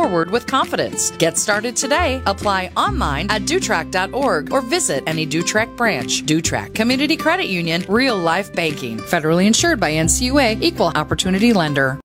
forward with confidence. Get started today. Apply online at dutrac.org or visit any Dutrac branch. Dutrac Community Credit Union, real life banking. Federally insured by NCUA, equal opportunity lender.